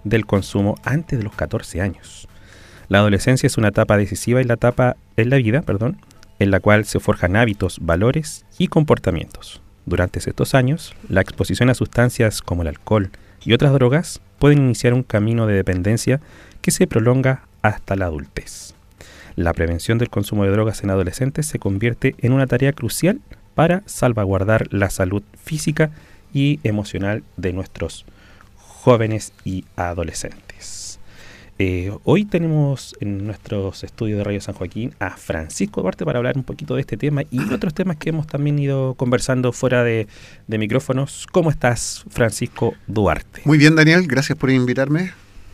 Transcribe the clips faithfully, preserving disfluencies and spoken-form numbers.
del consumo antes de los catorce años. La adolescencia es una etapa decisiva en la etapa en la vida, perdón, en la cual se forjan hábitos, valores y comportamientos. Durante estos años, la exposición a sustancias como el alcohol y otras drogas pueden iniciar un camino de dependencia que se prolonga hasta la adultez. La prevención del consumo de drogas en adolescentes se convierte en una tarea crucial para salvaguardar la salud física y emocional de nuestros jóvenes y adolescentes. Eh, hoy tenemos en nuestros estudios de Radio San Joaquín a Francisco Duarte para hablar un poquito de este tema y otros temas que hemos también ido conversando fuera de, de micrófonos. ¿Cómo estás, Francisco Duarte? Muy bien, Daniel, gracias por invitarme.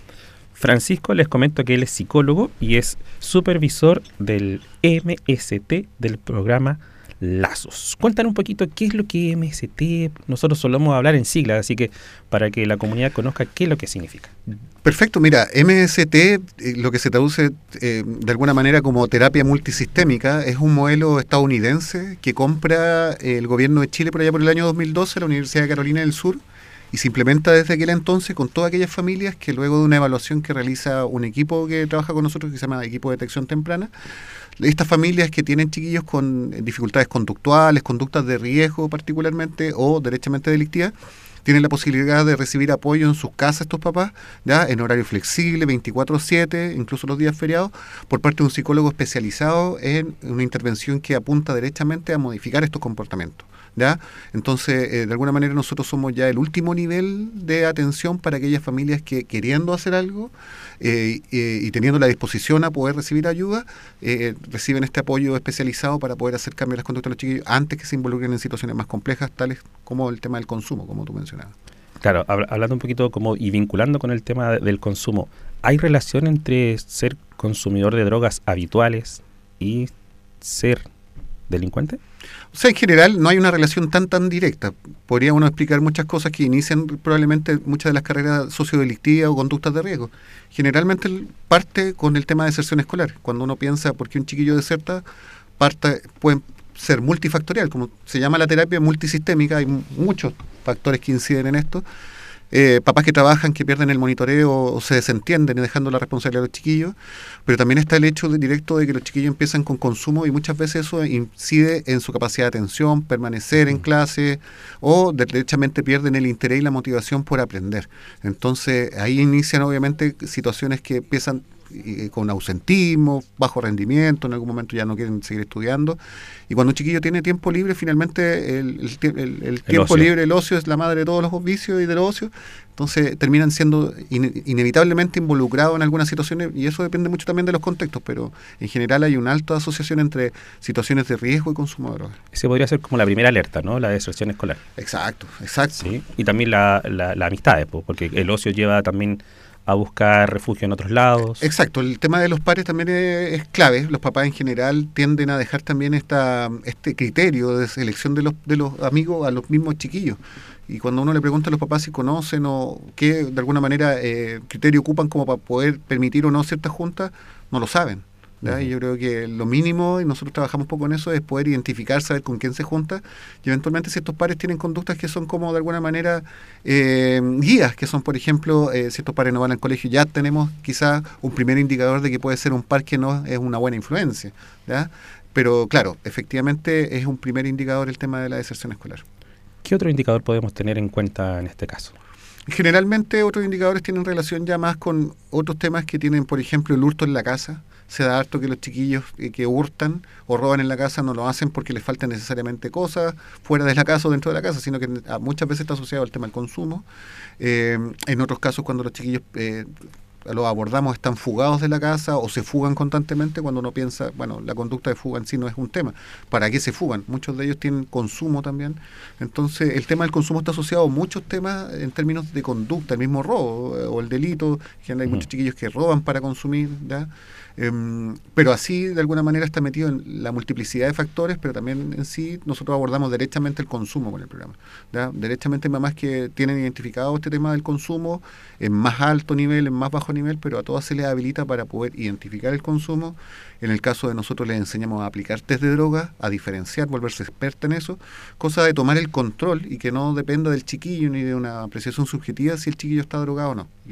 Francisco, les comento que él es psicólogo y es supervisor del M S T del programa Lazos. Cuéntanos un poquito qué es lo que es M S T. Nosotros solemos hablar en siglas, así que para que la comunidad conozca qué es lo que significa. Perfecto, mira, M S T, eh, lo que se traduce eh, de alguna manera como terapia multisistémica, es un modelo estadounidense que compra eh, el gobierno de Chile por allá por el año dos mil doce, la Universidad de Carolina del Sur, y se implementa desde aquel entonces con todas aquellas familias que luego de una evaluación que realiza un equipo que trabaja con nosotros, que se llama Equipo de Detección Temprana, estas familias que tienen chiquillos con dificultades conductuales, conductas de riesgo particularmente o derechamente delictivas, tienen la posibilidad de recibir apoyo en sus casas estos papás, ya en horario flexible, veinticuatro siete, incluso los días feriados, por parte de un psicólogo especializado en una intervención que apunta derechamente a modificar estos comportamientos. ¿Ya? Entonces, eh, de alguna manera nosotros somos ya el último nivel de atención para aquellas familias que, queriendo hacer algo eh, eh, y teniendo la disposición a poder recibir ayuda, eh, reciben este apoyo especializado para poder hacer cambios en las conductas de los chiquillos antes que se involucren en situaciones más complejas, tales como el tema del consumo, como tú mencionabas. Claro, hablando un poquito como y vinculando con el tema del consumo, ¿hay relación entre ser consumidor de drogas habituales y ser delincuente? O sea, en general no hay una relación tan tan directa. Podría uno explicar muchas cosas que inician probablemente muchas de las carreras sociodelictivas o conductas de riesgo. Generalmente parte con el tema de deserción escolar. Cuando uno piensa por qué un chiquillo deserta, parte, pueden ser multifactorial, como se llama la terapia multisistémica, hay muchos factores que inciden en esto. Eh, papás que trabajan, que pierden el monitoreo o se desentienden y dejando la responsabilidad a los chiquillos, pero también está el hecho de, directo de que los chiquillos empiezan con consumo y muchas veces eso incide en su capacidad de atención, permanecer en clase o derechamente pierden el interés y la motivación por aprender. Entonces ahí inician obviamente situaciones que empiezan con ausentismo, bajo rendimiento, en algún momento ya no quieren seguir estudiando, y cuando un chiquillo tiene tiempo libre, finalmente el, el, el, el tiempo el libre, el ocio es la madre de todos los vicios y del ocio, entonces terminan siendo in, inevitablemente involucrados en algunas situaciones, y eso depende mucho también de los contextos, pero en general hay una alta asociación entre situaciones de riesgo y consumo de drogas. Ese podría ser como la primera alerta, ¿no? La deserción escolar. Exacto, exacto. Sí, y también la, la, la amistad, porque el ocio lleva también a buscar refugio en otros lados. Exacto, el tema de los pares también es, es clave. Los papás en general tienden a dejar también esta este criterio de selección de los de los amigos a los mismos chiquillos. Y cuando uno le pregunta a los papás si conocen o qué de alguna manera eh, criterio ocupan como para poder permitir o no ciertas juntas, no lo saben. ¿Ya? Uh-huh. Y yo creo que lo mínimo, y nosotros trabajamos un poco en eso, es poder identificar, saber con quién se junta, y eventualmente si estos pares tienen conductas que son como de alguna manera eh, guías, que son por ejemplo, eh, si estos pares no van al colegio, ya tenemos quizás un primer indicador de que puede ser un par que no es una buena influencia, ¿ya? Pero claro, efectivamente es un primer indicador el tema de la deserción escolar. ¿Qué otro indicador podemos tener en cuenta en este caso? Generalmente otros indicadores tienen relación ya más con otros temas que tienen, por ejemplo, el hurto en la casa. Se da harto que los chiquillos eh, que hurtan o roban en la casa no lo hacen porque les faltan necesariamente cosas fuera de la casa o dentro de la casa, sino que a, muchas veces está asociado al tema del consumo. Eh, en otros casos, cuando los chiquillos eh, los abordamos, están fugados de la casa o se fugan constantemente, cuando uno piensa, bueno, la conducta de fuga en sí no es un tema. ¿Para qué se fugan? Muchos de ellos tienen consumo también. Entonces, el tema del consumo está asociado a muchos temas en términos de conducta, el mismo robo o el delito, que hay muchos chiquillos que roban para consumir, ¿ya? Um, pero así de alguna manera está metido en la multiplicidad de factores, pero también en sí nosotros abordamos derechamente el consumo con el programa, ¿ya? Derechamente mamás que tienen identificado este tema del consumo en más alto nivel, en más bajo nivel, pero a todas se les habilita para poder identificar el consumo. En el caso de nosotros les enseñamos a aplicar test de drogas, a diferenciar, volverse experta en eso, cosa de tomar el control y que no dependa del chiquillo ni de una apreciación subjetiva si el chiquillo está drogado o no, y ellos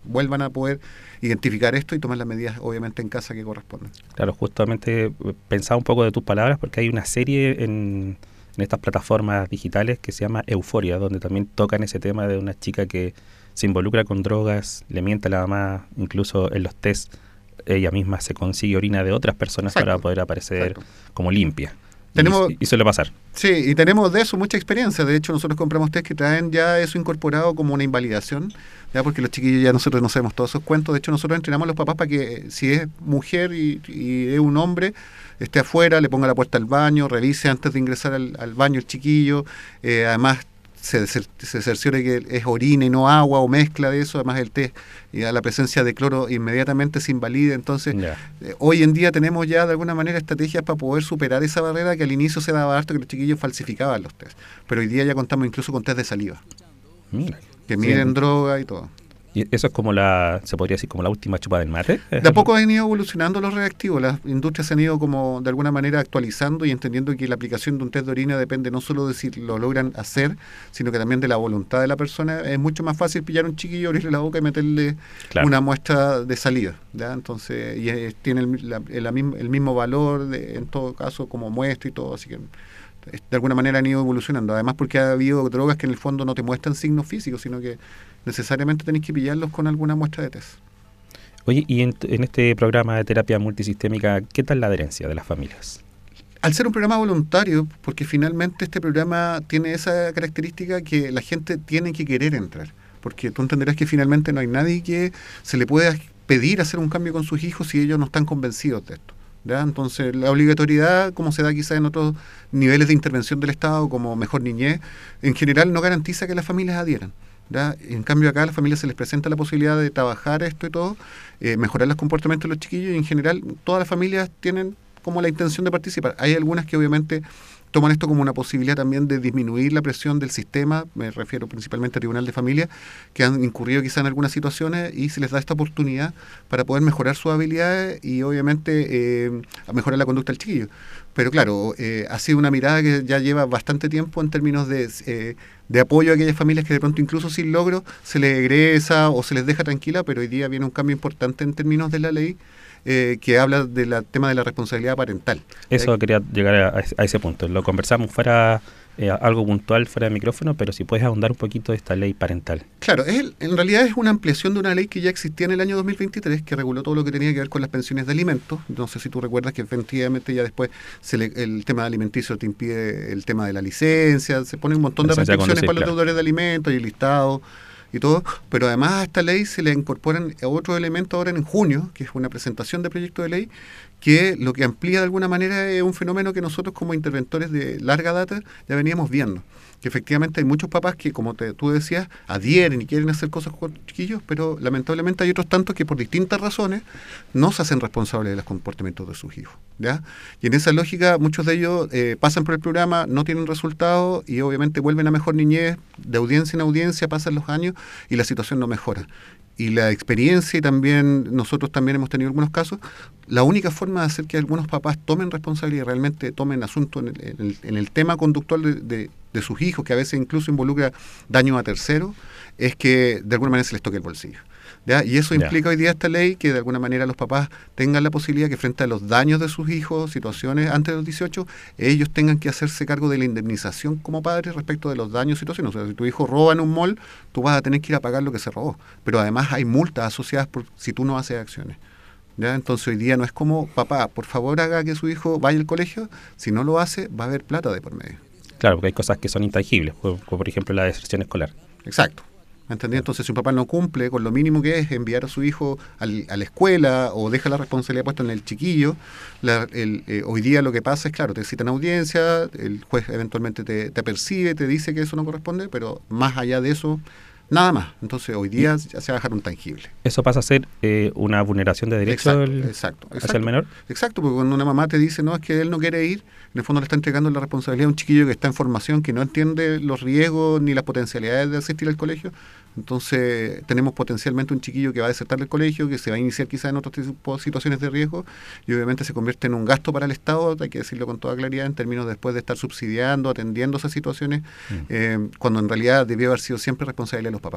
vuelvan a poder identificar esto y tomar las medidas, obviamente, en casa que corresponden. Claro, justamente pensaba un poco de tus palabras, porque hay una serie en, en estas plataformas digitales que se llama Euforia, donde también tocan ese tema de una chica que se involucra con drogas, le miente a la mamá, incluso en los test ella misma se consigue orina de otras personas. Exacto. Para poder aparecer Exacto. como limpia. Tenemos, y, y suele pasar. Sí, y tenemos de eso mucha experiencia. De hecho, nosotros compramos test que traen ya eso incorporado como una invalidación, ya porque los chiquillos ya nosotros no sabemos todos esos cuentos. De hecho, nosotros entrenamos a los papás para que si es mujer y, y es un hombre, esté afuera, le ponga la puerta al baño, revise antes de ingresar al, al baño el chiquillo. Eh, además, se, se, se cerciore que es orina y no agua o mezcla de eso. Además, el test y a la presencia de cloro inmediatamente se invalida. Entonces, yeah. eh, hoy en día tenemos ya de alguna manera estrategias para poder superar esa barrera que al inicio se daba harto, que los chiquillos falsificaban los test. Pero hoy día ya contamos incluso con test de saliva. Mira. Que miden sí. droga y todo. ¿Y eso es como la, se podría decir, como la última chupa del mate? De a poco han ido evolucionando los reactivos. Las industrias se han ido como de alguna manera actualizando y entendiendo que la aplicación de un test de orina depende no solo de si lo logran hacer, sino que también de la voluntad de la persona. Es mucho más fácil pillar a un chiquillo, abrirle la boca y meterle claro. una muestra de salida, ¿ya? Entonces, y es, tiene el, la, el, el mismo valor de, en todo caso como muestra y todo, así que de alguna manera han ido evolucionando. Además porque ha habido drogas que en el fondo no te muestran signos físicos, sino que necesariamente tenés que pillarlos con alguna muestra de test. Oye, y en, en este programa de terapia multisistémica, ¿qué tal la adherencia de las familias? Al ser un programa voluntario, porque finalmente este programa tiene esa característica que la gente tiene que querer entrar, porque tú entenderás que finalmente no hay nadie que se le pueda pedir hacer un cambio con sus hijos si ellos no están convencidos de esto. ¿Ya? Entonces, la obligatoriedad, como se da quizás en otros niveles de intervención del Estado, como Mejor Niñez, en general no garantiza que las familias adhieran. ¿Ya? En cambio, acá a las familias se les presenta la posibilidad de trabajar esto y todo, eh, mejorar los comportamientos de los chiquillos, y en general todas las familias tienen como la intención de participar. Hay algunas que obviamente toman esto como una posibilidad también de disminuir la presión del sistema, me refiero principalmente al Tribunal de Familia, que han incurrido quizá en algunas situaciones y se les da esta oportunidad para poder mejorar sus habilidades y obviamente eh, mejorar la conducta del chiquillo. Pero claro, eh, ha sido una mirada que ya lleva bastante tiempo en términos de, eh, de apoyo a aquellas familias que de pronto incluso sin logro se les egresa o se les deja tranquila, pero hoy día viene un cambio importante en términos de la ley, Eh, que habla del tema de la responsabilidad parental. Eso eh, quería llegar a, a ese punto. Lo conversamos fuera, eh, algo puntual fuera de micrófono, pero si puedes ahondar un poquito de esta ley parental. Claro, es el, en realidad es una ampliación de una ley que ya existía en el año dos mil veintitrés, que reguló todo lo que tenía que ver con las pensiones de alimentos. No sé si tú recuerdas que efectivamente ya después se le, el tema de alimenticio te impide el tema de la licencia, se pone un montón de restricciones para los claro. deudores de alimentos y el listado y todo, pero además a esta ley se le incorporan otros elementos ahora en junio, que es una presentación de proyecto de ley, que lo que amplía de alguna manera es un fenómeno que nosotros como interventores de larga data ya veníamos viendo, que efectivamente hay muchos papás que, como te, tú decías, adhieren y quieren hacer cosas con chiquillos, pero lamentablemente hay otros tantos que por distintas razones no se hacen responsables de los comportamientos de sus hijos, ¿ya? Y en esa lógica muchos de ellos eh, pasan por el programa, no tienen resultados y obviamente vuelven a Mejor Niñez, de audiencia en audiencia, pasan los años y la situación no mejora. Y la experiencia, y también nosotros también hemos tenido algunos casos, la única forma de hacer que algunos papás tomen responsabilidad y realmente tomen asunto en el, en el, en el tema conductual de, de, de sus hijos, que a veces incluso involucra daño a terceros, es que de alguna manera se les toque el bolsillo. ¿Ya? Y eso implica yeah. hoy día esta ley que de alguna manera los papás tengan la posibilidad que frente a los daños de sus hijos, situaciones antes de los dieciocho, ellos tengan que hacerse cargo de la indemnización como padres respecto de los daños, situaciones. O sea, si tu hijo roba en un mall, tú vas a tener que ir a pagar lo que se robó. Pero además hay multas asociadas por si tú no haces acciones. ¿Ya? Entonces hoy día no es como, papá, por favor haga que su hijo vaya al colegio, si no lo hace, va a haber plata de por medio. Claro, porque hay cosas que son intangibles, como por ejemplo la deserción escolar. Exacto. ¿Entendí? Entonces, si un papá no cumple con lo mínimo que es enviar a su hijo al, a la escuela o deja la responsabilidad puesta en el chiquillo, la, el, eh, hoy día lo que pasa es, claro, te citan audiencia, el juez eventualmente te, te percibe, te dice que eso no corresponde, pero más allá de eso, nada más. Entonces, hoy día ya se va a dejar un tangible. ¿Eso pasa a ser eh, una vulneración de derechos exacto, el, exacto, hacia exacto, el menor? Exacto, porque cuando una mamá te dice, no, es que él no quiere ir, en el fondo le está entregando la responsabilidad a un chiquillo que está en formación, que no entiende los riesgos ni las potencialidades de asistir al colegio. Entonces tenemos potencialmente un chiquillo que va a desertar del colegio, que se va a iniciar quizás en otras situaciones de riesgo y obviamente se convierte en un gasto para el Estado, hay que decirlo con toda claridad, en términos después de estar subsidiando, atendiendo esas situaciones, mm. eh, cuando en realidad debió haber sido siempre responsabilidad de los papás.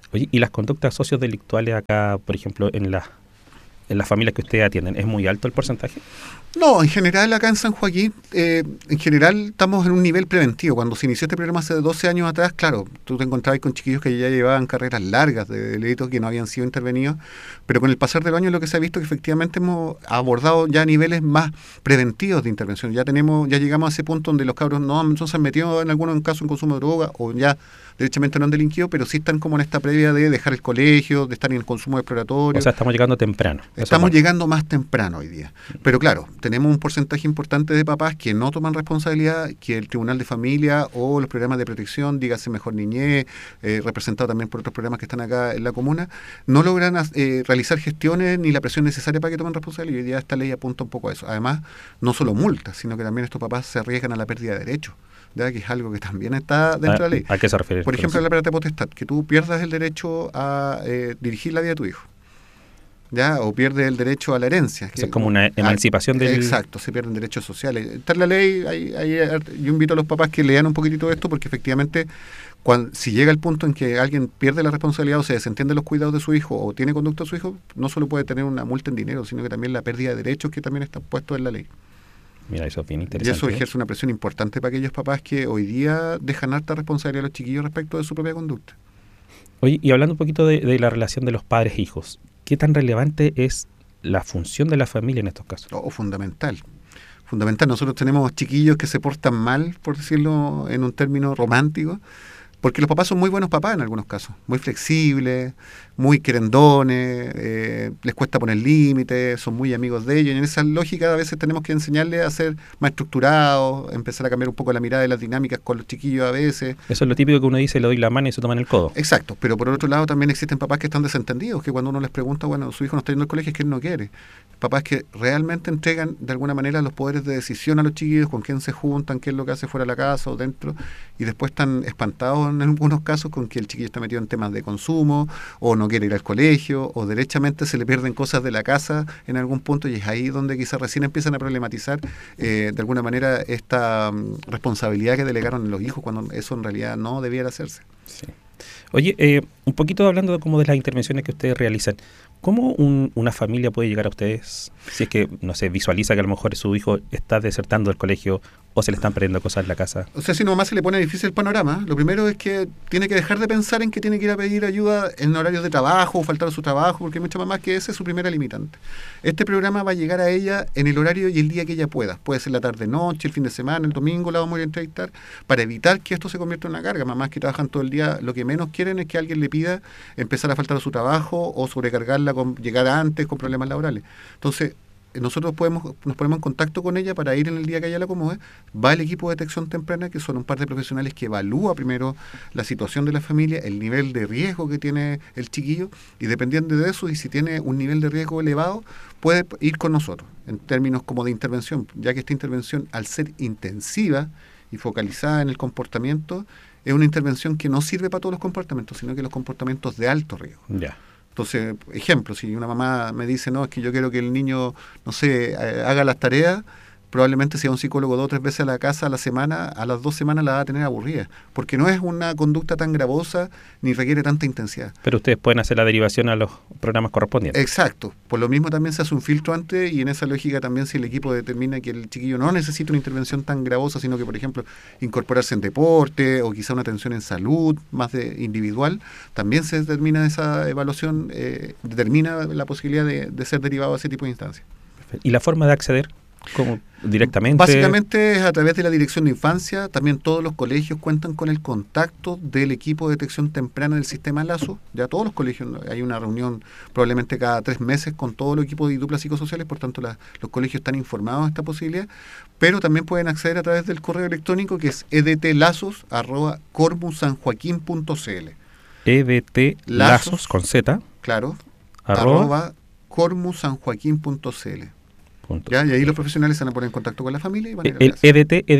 Oye, ¿y las conductas sociodelictuales acá, por ejemplo, en las en las familias que ustedes atienden, es muy alto el porcentaje? No, en general acá en San Joaquín, eh, en general estamos en un nivel preventivo. Cuando se inició este programa hace doce años atrás, claro, tú te encontrabas con chiquillos que ya llevaban carreras largas de delitos que no habían sido intervenidos, pero con el pasar del año lo que se ha visto es que efectivamente hemos abordado ya niveles más preventivos de intervención. Ya tenemos, ya llegamos a ese punto donde los cabros no, no se han metido en algunos casos en consumo de droga o ya derechamente no han delinquido, pero sí están como en esta previa de dejar el colegio, de estar en el consumo exploratorio. O sea, estamos llegando temprano. Estamos llegando más temprano hoy día. Pero claro, tenemos un porcentaje importante de papás que no toman responsabilidad, que el Tribunal de Familia o los programas de protección, dígase Mejor Niñez, eh, representado también por otros programas que están acá en la comuna, no logran eh, realizar gestiones ni la presión necesaria para que tomen responsabilidad. Y hoy día esta ley apunta un poco a eso. Además, no solo multas, sino que también estos papás se arriesgan a la pérdida de derechos, ¿ya? Que es algo que también está dentro de la ley. ¿A qué se refiere? Por ejemplo, la pérdida de potestad, que tú pierdas el derecho a eh, dirigir la vida de tu hijo, ¿ya? O pierdes el derecho a la herencia. Eso es como una emancipación del... Exacto, se pierden derechos sociales. Está en la ley, hay, hay, yo invito a los papás que lean un poquitito esto, porque efectivamente, cuando, si llega el punto en que alguien pierde la responsabilidad o se desentiende los cuidados de su hijo o tiene conducta de su hijo, no solo puede tener una multa en dinero, sino que también la pérdida de derechos que también está puesto en la ley. Mira, eso es bien Y interesante. eso ejerce una presión importante para aquellos papás que hoy día dejan alta responsabilidad a los chiquillos respecto de su propia conducta. Oye, y hablando un poquito de, de la relación de los padres e hijos, ¿qué tan relevante es la función de la familia en estos casos? Oh, fundamental. Fundamental. Nosotros tenemos chiquillos que se portan mal, por decirlo en un término romántico, porque los papás son muy buenos papás en algunos casos, muy flexibles, muy querendones, eh, les cuesta poner límites, son muy amigos de ellos, y en esa lógica a veces tenemos que enseñarles a ser más estructurados, empezar a cambiar un poco la mirada de las dinámicas con los chiquillos a veces. Eso es lo típico que uno dice, le doy la mano y se toman el codo. Exacto, pero por otro lado también existen papás que están desentendidos, que cuando uno les pregunta, bueno, su hijo no está yendo al colegio, es que él no quiere. Papás que realmente entregan de alguna manera los poderes de decisión a los chiquillos, con quién se juntan, qué es lo que hace fuera de la casa o dentro, y después están espantados en algunos casos con que el chiquillo está metido en temas de consumo, o no quiere ir al colegio, o derechamente se le pierden cosas de la casa en algún punto, y es ahí donde quizás recién empiezan a problematizar eh, de alguna manera esta um, responsabilidad que delegaron en los hijos, cuando eso en realidad no debiera hacerse. Sí. Oye, eh, un poquito hablando de, como de las intervenciones que ustedes realizan, ¿cómo un, una familia puede llegar a ustedes si es que, no sé, visualiza que a lo mejor su hijo está desertando del colegio o se le están perdiendo cosas en la casa? O sea, si nomás se le pone difícil el panorama, lo primero es que tiene que dejar de pensar en que tiene que ir a pedir ayuda en horarios de trabajo o faltar a su trabajo, porque hay muchas mamás que ese es su primera limitante. Este programa va a llegar a ella en el horario y el día que ella pueda. Puede ser la tarde-noche, el fin de semana, el domingo la vamos a ir a entrevistar, para evitar que esto se convierta en una carga. Mamás que trabajan todo el día, lo que menos quieren es que alguien le pida empezar a faltar a su trabajo o sobrecargarla con llegar antes con problemas laborales. Entonces, nosotros podemos nos ponemos en contacto con ella para ir en el día que ella la acomode. Va el equipo de detección temprana, que son un par de profesionales que evalúa primero la situación de la familia, el nivel de riesgo que tiene el chiquillo, y dependiendo de eso, y si tiene un nivel de riesgo elevado, puede ir con nosotros, en términos como de intervención, ya que esta intervención, al ser intensiva y focalizada en el comportamiento, es una intervención que no sirve para todos los comportamientos, sino que los comportamientos de alto riesgo. Ya. Entonces, ejemplo, si una mamá me dice, no, es que yo quiero que el niño, no sé, eh, haga las tareas, probablemente si va un psicólogo dos o tres veces a la casa a la semana, a las dos semanas la va a tener aburrida, porque no es una conducta tan gravosa ni requiere tanta intensidad. Pero ustedes pueden hacer la derivación a los programas correspondientes. Exacto. Por lo mismo también se hace un filtro antes, y en esa lógica también, si el equipo determina que el chiquillo no necesita una intervención tan gravosa, sino que, por ejemplo, incorporarse en deporte o quizá una atención en salud más de individual, también se determina esa evaluación, eh, determina la posibilidad de, de ser derivado a ese tipo de instancias. ¿Y la forma de acceder? ¿Cómo? ¿Directamente? Básicamente es a través de la Dirección de Infancia. También todos los colegios cuentan con el contacto del equipo de detección temprana del sistema Lazo. Ya todos los colegios, hay una reunión probablemente cada tres meses con todos los equipos de duplas psicosociales, por tanto la, los colegios están informados de esta posibilidad, pero también pueden acceder a través del correo electrónico, que es edtlazos arroba cormusanjoaquin punto cl. edtlazos con z, claro, arroba, arroba cormusanjoaquin punto cl. Ya, y ahí los profesionales se van a poner en contacto con la familia y van a ir a el clase. E D T